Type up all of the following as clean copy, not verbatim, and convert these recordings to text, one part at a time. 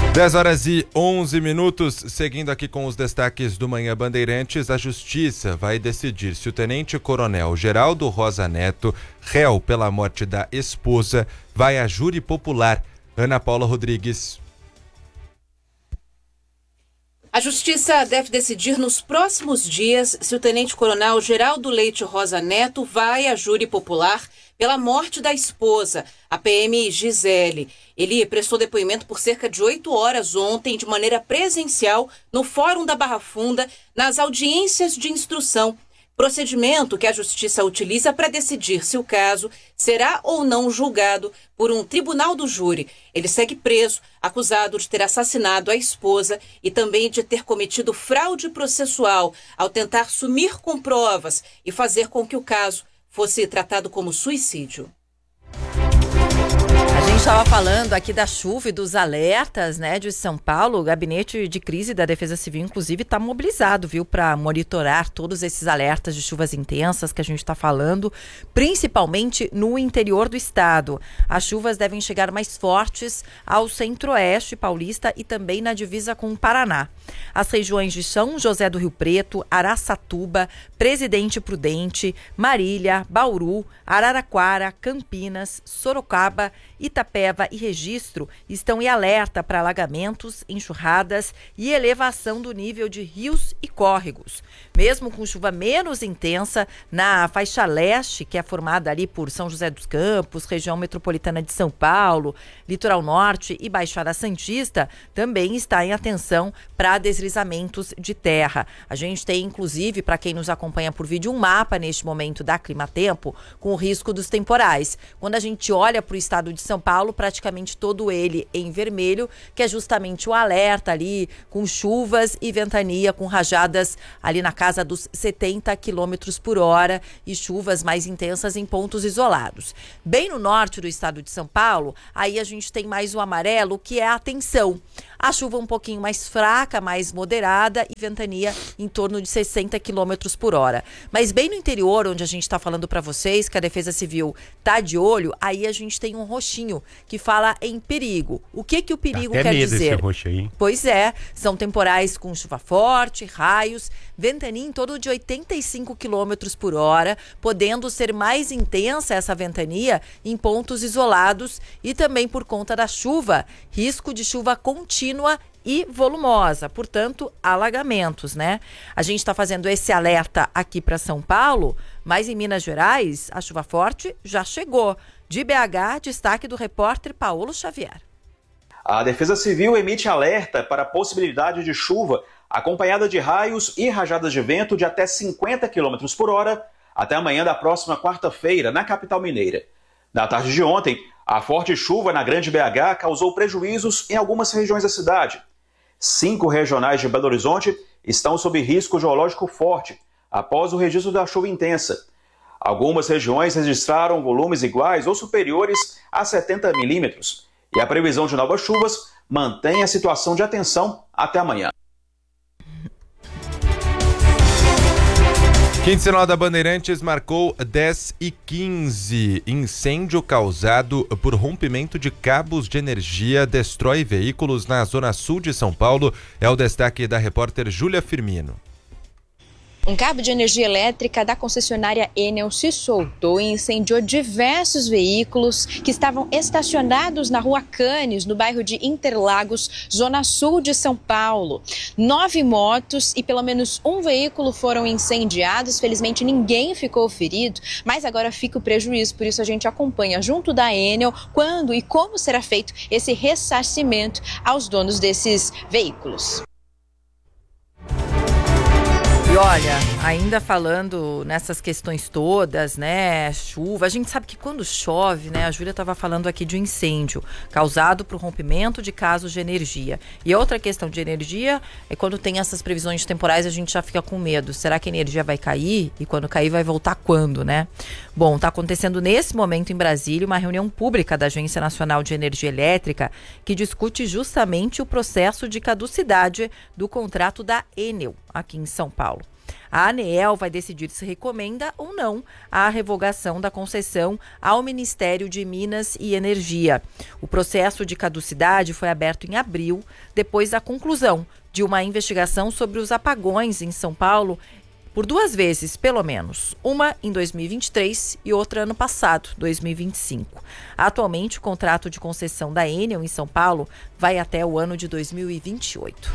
10h11, seguindo aqui com os destaques do Manhã Bandeirantes, a Justiça vai decidir se o tenente-coronel Geraldo Rosa Neto, réu pela morte da esposa, vai a júri popular. Ana Paula Rodrigues. A Justiça deve decidir nos próximos dias se o tenente-coronel Geraldo Leite Rosa Neto vai a júri popular pela morte da esposa, a PM Gisele. Ele prestou depoimento por cerca de 8 horas ontem, de maneira presencial, no Fórum da Barra Funda, nas audiências de instrução. Procedimento que a Justiça utiliza para decidir se o caso será ou não julgado por um tribunal do júri. Ele segue preso, acusado de ter assassinado a esposa e também de ter cometido fraude processual ao tentar sumir com provas e fazer com que o caso fosse tratado como suicídio. A gente estava falando aqui da chuva e dos alertas, né, de São Paulo. O Gabinete de Crise da Defesa Civil, inclusive, está mobilizado, viu, para monitorar todos esses alertas de chuvas intensas que a gente está falando, principalmente no interior do estado. As chuvas devem chegar mais fortes ao centro-oeste paulista e também na divisa com o Paraná. As regiões de São José do Rio Preto, Araçatuba, Presidente Prudente, Marília, Bauru, Araraquara, Campinas, Sorocaba, Itapeva e Registro estão em alerta para alagamentos, enxurradas e elevação do nível de rios e córregos. Mesmo com chuva menos intensa, na faixa leste, que é formada ali por São José dos Campos, região metropolitana de São Paulo, Litoral Norte e Baixada Santista, também está em atenção para deslizamentos de terra. A gente tem, inclusive, para quem nos acompanha por vídeo, um mapa neste momento da Climatempo com o risco dos temporais. Quando a gente olha para o estado de São Paulo, praticamente todo ele em vermelho, que é justamente o alerta ali com chuvas e ventania, com rajadas ali na casa dos 70 quilômetros por hora e chuvas mais intensas em pontos isolados. Bem no norte do estado de São Paulo, aí a gente tem mais o amarelo, que é a atenção. A chuva um pouquinho mais fraca, mais moderada e ventania em torno de 60 quilômetros por hora. Mas bem no interior, onde a gente está falando para vocês que a Defesa Civil tá de olho, aí a gente tem um roxinho que fala em perigo. O que o perigo quer dizer? Esse roxo aí. Pois é, são temporais com chuva forte, raios, ventania em torno de 85 quilômetros por hora, podendo ser mais intensa essa ventania em pontos isolados e também por conta da chuva, risco de chuva contínua e volumosa, portanto, alagamentos, né? A gente está fazendo esse alerta aqui para São Paulo, mas em Minas Gerais, a chuva forte já chegou. De BH, destaque do repórter Paulo Xavier. A Defesa Civil emite alerta para a possibilidade de chuva acompanhada de raios e rajadas de vento de até 50 km por hora até amanhã da próxima quarta-feira, na capital mineira. Na tarde de ontem, a forte chuva na Grande BH causou prejuízos em algumas regiões da cidade. 5 regionais de Belo Horizonte estão sob risco geológico forte após o registro da chuva intensa. Algumas regiões registraram volumes iguais ou superiores a 70 milímetros. E a previsão de novas chuvas mantém a situação de atenção até amanhã. Quinzenal da Bandeirantes marcou 10h15. Incêndio causado por rompimento de cabos de energia destrói veículos na zona sul de São Paulo. É o destaque da repórter Júlia Firmino. Um cabo de energia elétrica da concessionária Enel se soltou e incendiou diversos veículos que estavam estacionados na rua Canes, no bairro de Interlagos, zona sul de São Paulo. 9 motos e pelo menos um veículo foram incendiados. Felizmente ninguém ficou ferido, mas agora fica o prejuízo. Por isso a gente acompanha junto da Enel quando e como será feito esse ressarcimento aos donos desses veículos. E olha, ainda falando nessas questões todas, né, chuva, a gente sabe que quando chove, né, a Júlia estava falando aqui de um incêndio causado por rompimento de cabos de energia. E outra questão de energia é quando tem essas previsões temporais, a gente já fica com medo. Será que a energia vai cair? E quando cair, vai voltar quando, né? Bom, está acontecendo nesse momento em Brasília uma reunião pública da Agência Nacional de Energia Elétrica que discute justamente o processo de caducidade do contrato da Enel aqui em São Paulo. A ANEEL vai decidir se recomenda ou não a revogação da concessão ao Ministério de Minas e Energia. O processo de caducidade foi aberto em abril, depois da conclusão de uma investigação sobre os apagões em São Paulo por 2 vezes, pelo menos. Uma em 2023 e outra ano passado, 2025. Atualmente, o contrato de concessão da Enel em São Paulo vai até o ano de 2028.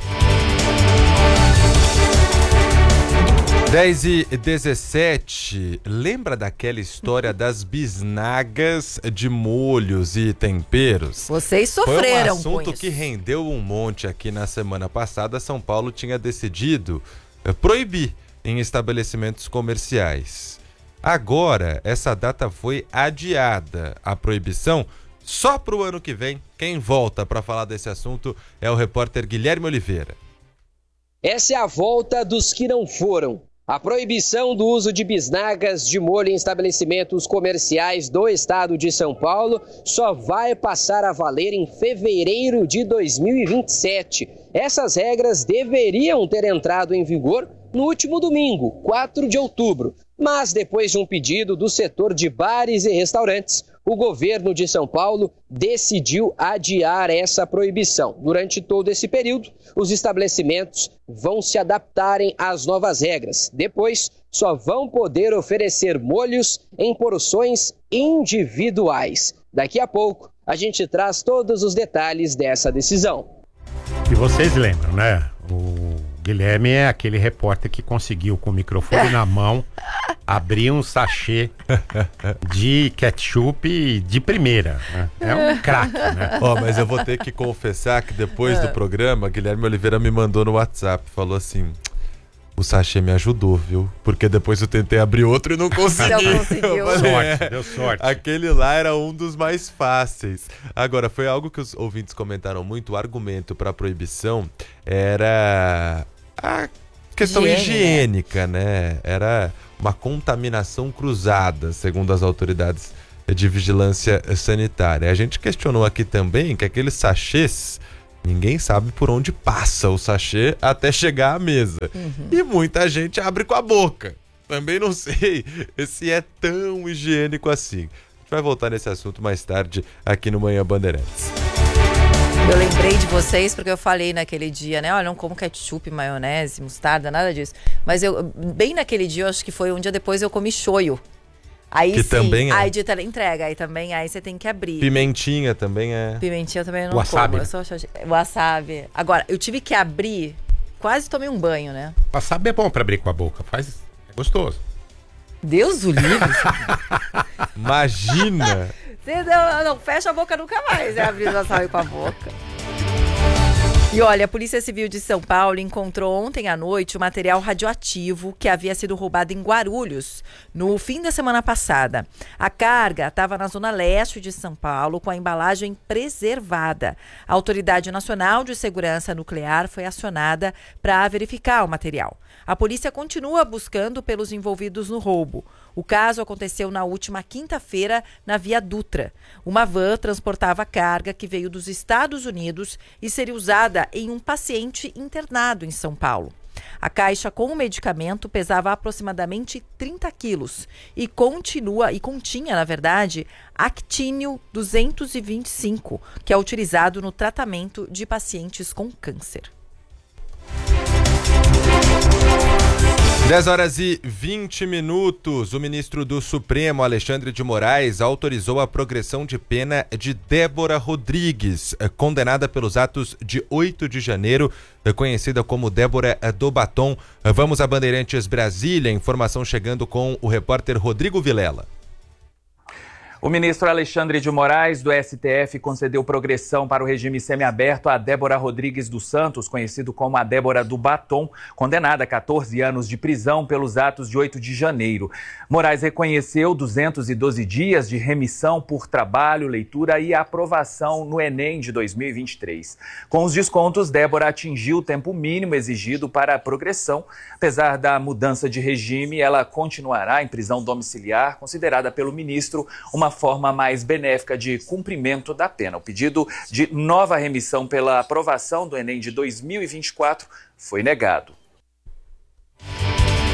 10h17, lembra daquela história das bisnagas de molhos e temperos? Vocês sofreram Foi um assunto com isso. que rendeu um monte aqui na semana passada. São Paulo tinha decidido proibir em estabelecimentos comerciais. Agora, essa data foi adiada. A proibição só para o ano que vem. Quem volta para falar desse assunto é o repórter Guilherme Oliveira. Essa é a volta dos que não foram. A proibição do uso de bisnagas de molho em estabelecimentos comerciais do estado de São Paulo só vai passar a valer em fevereiro de 2027. Essas regras deveriam ter entrado em vigor no último domingo, 4 de outubro. Mas depois de um pedido do setor de bares e restaurantes, o governo de São Paulo decidiu adiar essa proibição. Durante todo esse período, os estabelecimentos vão se adaptarem às novas regras. Depois, só vão poder oferecer molhos em porções individuais. Daqui a pouco, a gente traz todos os detalhes dessa decisão. E vocês lembram, né? O Guilherme é aquele repórter que conseguiu, com o microfone na mão, abrir um sachê de ketchup de primeira, né? É um craque, né? Mas eu vou ter que confessar que depois do programa, Guilherme Oliveira me mandou no WhatsApp, falou assim: o sachê me ajudou, viu? Porque depois eu tentei abrir outro e não consegui. Não conseguiu. Deu sorte. Aquele lá era um dos mais fáceis. Agora, foi algo que os ouvintes comentaram muito. O argumento para a proibição era a questão higiênica, né? Era uma contaminação cruzada, segundo as autoridades de vigilância sanitária. A gente questionou aqui também que aqueles sachês, ninguém sabe por onde passa o sachê até chegar à mesa. E muita gente abre com a boca. Também não sei se é tão higiênico assim. A gente vai voltar nesse assunto mais tarde aqui no Manhã Bandeirantes. Eu lembrei de vocês porque eu falei naquele dia, né? Olha, não como ketchup, maionese, mostarda, nada disso. Mas bem naquele dia, eu acho que foi um dia depois, eu comi shoyu. Aí que sim, também é. aí de entrega, aí também, aí você tem que abrir. Pimentinha também é. Pimentinha eu também não Wasabi. como. Eu só wasabi. Agora, eu tive que abrir, quase tomei um banho, né? Wasabi é bom pra abrir com a boca, é gostoso. Deus o livre. Imagina! Você não fecha a boca nunca mais, né? Abrir o wasabi com a boca. E olha, a Polícia Civil de São Paulo encontrou ontem à noite o material radioativo que havia sido roubado em Guarulhos no fim da semana passada. A carga estava na zona leste de São Paulo com a embalagem preservada. A Autoridade Nacional de Segurança Nuclear foi acionada para verificar o material. A polícia continua buscando pelos envolvidos no roubo. O caso aconteceu na última quinta-feira na Via Dutra. Uma van transportava carga que veio dos Estados Unidos e seria usada em um paciente internado em São Paulo. A caixa com o medicamento pesava aproximadamente 30 quilos e continha, na verdade, actínio 225, que é utilizado no tratamento de pacientes com câncer. 10h20. O ministro do Supremo, Alexandre de Moraes, autorizou a progressão de pena de Débora Rodrigues, condenada pelos atos de 8 de janeiro, conhecida como Débora do Batom. Vamos a Bandeirantes Brasília, informação chegando com o repórter Rodrigo Vilela. O ministro Alexandre de Moraes, do STF, concedeu progressão para o regime semiaberto a Débora Rodrigues dos Santos, conhecido como a Débora do Batom, condenada a 14 anos de prisão pelos atos de 8 de janeiro. Moraes reconheceu 212 dias de remissão por trabalho, leitura e aprovação no Enem de 2023. Com os descontos, Débora atingiu o tempo mínimo exigido para a progressão. Apesar da mudança de regime, ela continuará em prisão domiciliar, considerada pelo ministro uma forma mais benéfica de cumprimento da pena. O pedido de nova remissão pela aprovação do Enem de 2024 foi negado.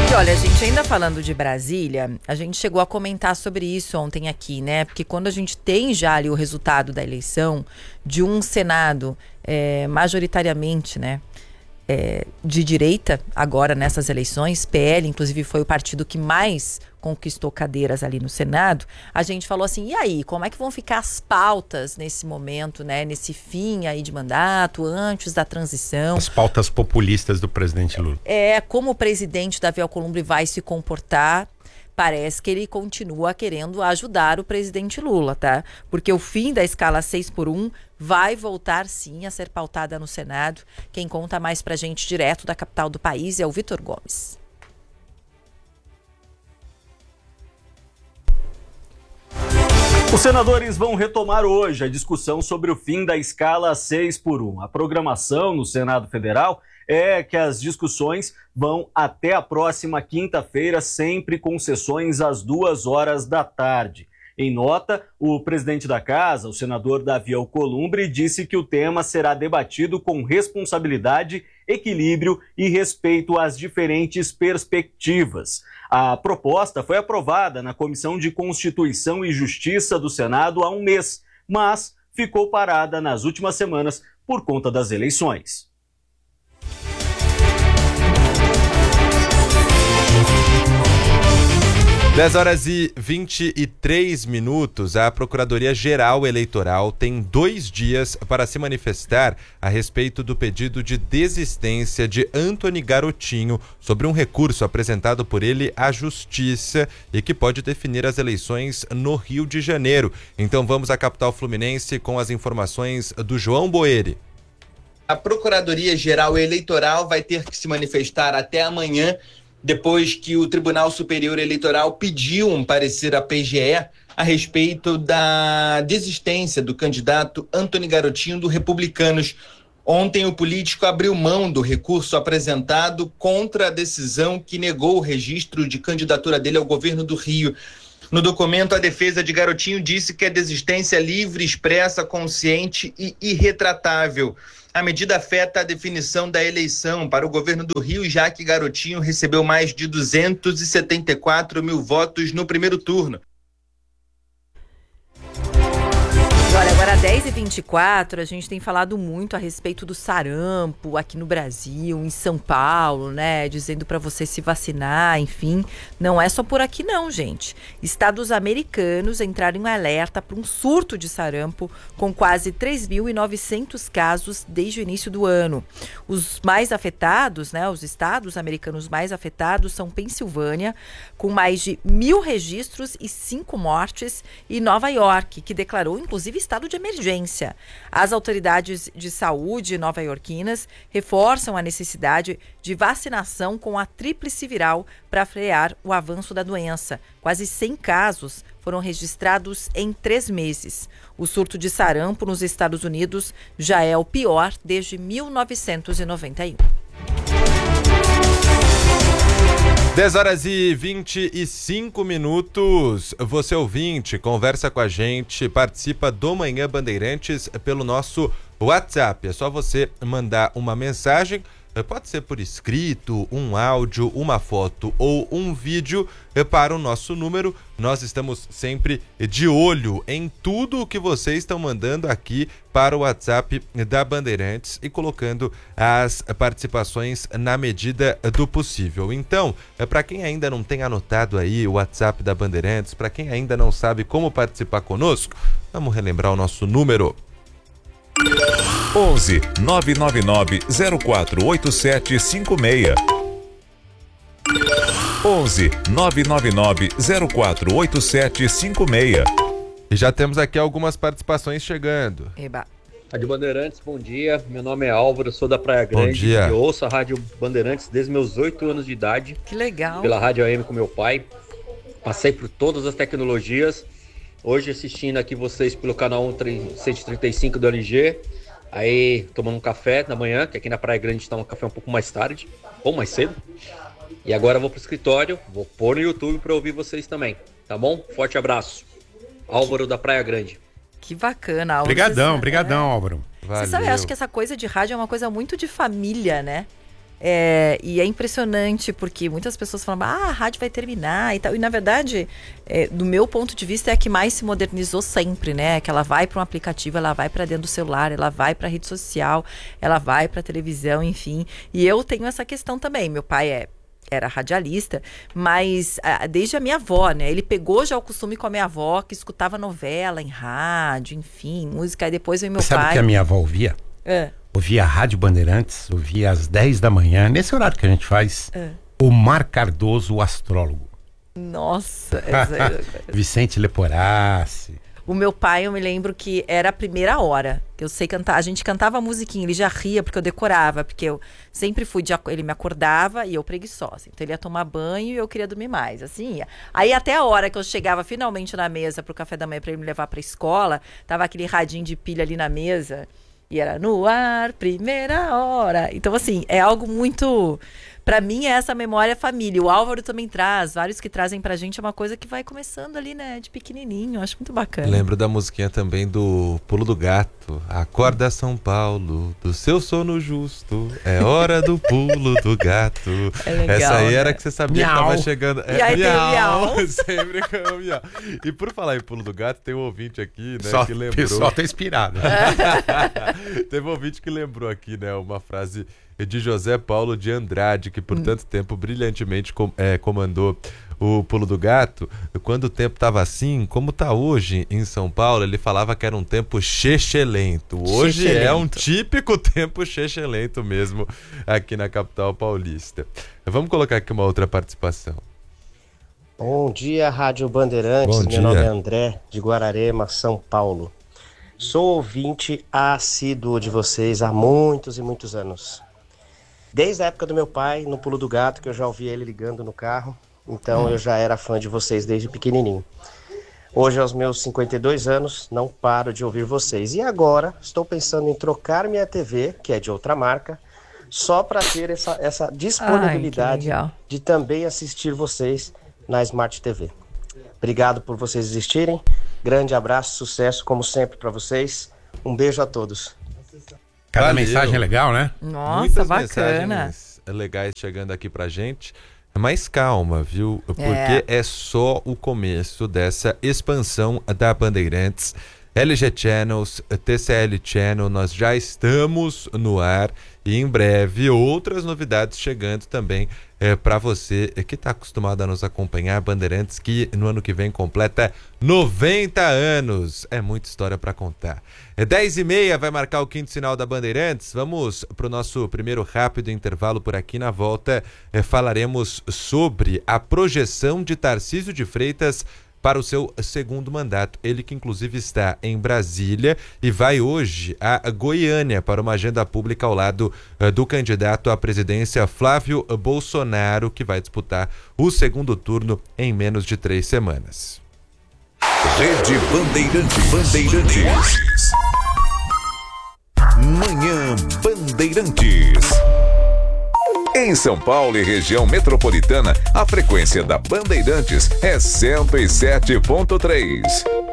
E olha, gente, ainda falando de Brasília, a gente chegou a comentar sobre isso ontem aqui, né? Porque quando a gente tem já ali o resultado da eleição de um Senado majoritariamente, né, de direita, agora nessas eleições, PL, inclusive, foi o partido que mais conquistou cadeiras ali no Senado, a gente falou assim, e aí, como é que vão ficar as pautas nesse momento, né, nesse fim aí de mandato, antes da transição? As pautas populistas do presidente Lula. Como o presidente Davi Alcolumbre vai se comportar. Parece que ele continua querendo ajudar o presidente Lula, tá? Porque o fim da escala 6x1 vai voltar sim a ser pautada no Senado. Quem conta mais pra gente direto da capital do país é o Vitor Gomes. Os senadores vão retomar hoje a discussão sobre o fim da escala 6x1. A programação no Senado Federal é que as discussões vão até a próxima quinta-feira, sempre com sessões às 14h. Em nota, o presidente da casa, o senador Davi Alcolumbre, disse que o tema será debatido com responsabilidade, equilíbrio e respeito às diferentes perspectivas. A proposta foi aprovada na Comissão de Constituição e Justiça do Senado há um mês, mas ficou parada nas últimas semanas por conta das eleições. Dez horas e 23 minutos, a Procuradoria-Geral Eleitoral tem 2 dias para se manifestar a respeito do pedido de desistência de Antony Garotinho sobre um recurso apresentado por ele à Justiça e que pode definir as eleições no Rio de Janeiro. Então vamos à capital fluminense com as informações do João Boeri. A Procuradoria-Geral Eleitoral vai ter que se manifestar até amanhã, depois que o Tribunal Superior Eleitoral pediu um parecer à PGE a respeito da desistência do candidato Antony Garotinho do Republicanos. Ontem o político abriu mão do recurso apresentado contra a decisão que negou o registro de candidatura dele ao governo do Rio. No documento, a defesa de Garotinho disse que a desistência é livre, expressa, consciente e irretratável. A medida afeta a definição da eleição para o governo do Rio, já que Garotinho recebeu mais de 274 mil votos no primeiro turno. Olha, agora 10h24, a gente tem falado muito a respeito do sarampo aqui no Brasil, em São Paulo, né? Dizendo para você se vacinar, enfim. Não é só por aqui não, gente. Estados americanos entraram em alerta para um surto de sarampo com quase 3.900 casos desde o início do ano. Os mais afetados, né? Os estados americanos mais afetados são Pensilvânia, com mais de 1.000 registros e 5 mortes, e Nova York, que declarou, inclusive, estado de emergência. As autoridades de saúde nova-iorquinas reforçam a necessidade de vacinação com a tríplice viral para frear o avanço da doença. Quase 100 casos foram registrados em 3 meses. O surto de sarampo nos Estados Unidos já é o pior desde 1991. 10 horas e 25 minutos. Você ouvinte, conversa com a gente, participa do Manhã Bandeirantes pelo nosso WhatsApp. É só você mandar uma mensagem, pode ser por escrito, um áudio, uma foto ou um vídeo para o nosso número. Nós estamos sempre de olho em tudo o que vocês estão mandando aqui para o WhatsApp da Bandeirantes e colocando as participações na medida do possível. Então, para quem ainda não tem anotado aí o WhatsApp da Bandeirantes, para quem ainda não sabe como participar conosco, vamos relembrar o nosso número. 11 999 048756. 11 999 048756. E já temos aqui algumas participações chegando. Eba. Rádio Bandeirantes, bom dia. Meu nome é Álvaro, sou da Praia Grande. Bom dia. Eu ouço a Rádio Bandeirantes desde meus 8 anos de idade. Que legal. Pela Rádio AM com meu pai. Passei por todas as tecnologias. Hoje assistindo aqui vocês pelo canal 135 do LG. Aí tomando um café da manhã, que aqui na Praia Grande toma um café um pouco mais tarde, ou mais cedo. E agora eu vou pro escritório, vou pôr no YouTube para ouvir vocês também, tá bom? Forte abraço. Álvaro da Praia Grande. Que bacana, Álvaro. Brigadão, Álvaro. Você sabe, acho que essa coisa de rádio é uma coisa muito de família, né? E é impressionante porque muitas pessoas falam, a rádio vai terminar e tal. E na verdade, do meu ponto de vista, é a que mais se modernizou sempre, né? Que ela vai para um aplicativo, ela vai para dentro do celular, ela vai para rede social, ela vai para televisão, enfim. E eu tenho essa questão também. Meu pai era radialista, mas desde a minha avó, né? Ele pegou já o costume com a minha avó, que escutava novela em rádio, enfim, música. E depois veio meu pai. Sabe o que a minha avó ouvia? Ouvia a Rádio Bandeirantes, ouvia às 10 da manhã, nesse horário que a gente faz, o Mar Cardoso, o astrólogo. Nossa! Vicente Leporassi. O meu pai, eu me lembro que era a primeira hora. Eu sei cantar, a gente cantava a musiquinha, ele já ria porque eu decorava, porque eu sempre fui, ele me acordava e eu preguiçosa. Então ele ia tomar banho e eu queria dormir mais, assim ia. Aí até a hora que eu chegava finalmente na mesa pro café da manhã pra ele me levar pra escola, tava aquele radinho de pilha ali na mesa. E era no ar, primeira hora. Então, assim, é algo muito... Pra mim, é essa memória família. O Álvaro também traz. Vários que trazem pra gente é uma coisa que vai começando ali, né? De pequenininho. Acho muito bacana. Lembro da musiquinha também do Pulo do Gato. Acorda, São Paulo, do seu sono justo. É hora do pulo do gato. É legal, essa aí era né? que você sabia Miau. que tava chegando. E aí tem o miau. Sempre com o miau. E por falar em Pulo do Gato, tem um ouvinte aqui, né? Só que o lembrou. pessoal tá inspirado. Teve um ouvinte que lembrou aqui, né? Uma frase de José Paulo de Andrade, que por tanto tempo brilhantemente comandou o Pulo do Gato. Quando o tempo estava assim, como está hoje em São Paulo, ele falava que era um tempo chechelento. Hoje é um típico tempo chechelento mesmo aqui na capital paulista. Vamos colocar aqui uma outra participação. Bom dia, Rádio Bandeirantes. Meu nome é André, de Guararema, São Paulo. Sou ouvinte assíduo de vocês há muitos e muitos anos. Desde a época do meu pai, no Pulo do Gato, que eu já ouvia ele ligando no carro. Então eu já era fã de vocês desde pequenininho. Hoje, aos meus 52 anos, não paro de ouvir vocês. E agora, estou pensando em trocar minha TV, que é de outra marca, só para ter essa disponibilidade de também assistir vocês na Smart TV. Obrigado por vocês existirem. Grande abraço, sucesso, como sempre, para vocês. Um beijo a todos. Cada mensagem é legal, né? Nossa, muitas bacana. mensagens legais chegando aqui pra gente. Mas calma, viu? Porque é só o começo dessa expansão da Bandeirantes. LG Channels, TCL Channel, nós já estamos no ar e em breve outras novidades chegando também para você que está acostumado a nos acompanhar. Bandeirantes que no ano que vem completa 90 anos. É muita história para contar. 10h30 vai marcar o quinto sinal da Bandeirantes. Vamos para o nosso primeiro rápido intervalo por aqui. Na volta falaremos sobre a projeção de Tarcísio de Freitas para o seu segundo mandato. Ele que inclusive está em Brasília e vai hoje a Goiânia para uma agenda pública ao lado do candidato à presidência Flávio Bolsonaro, que vai disputar o segundo turno em menos de 3 semanas. Rede Bandeirantes. Manhã Bandeirantes. Em São Paulo e região metropolitana, a frequência da Bandeirantes é 107.3.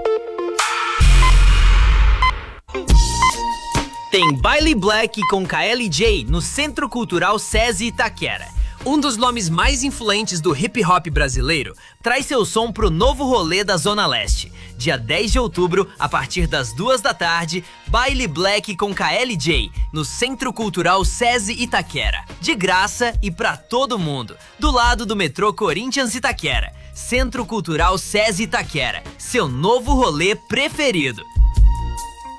Tem Baile Black com KLJ no Centro Cultural SESI Itaquera. Um dos nomes mais influentes do hip hop brasileiro traz seu som pro novo rolê da Zona Leste. Dia 10 de outubro, a partir das 2 da tarde, Baile Black com KLJ, no Centro Cultural SESI Itaquera. De graça e pra todo mundo, do lado do metrô Corinthians Itaquera. Centro Cultural SESI Itaquera, seu novo rolê preferido.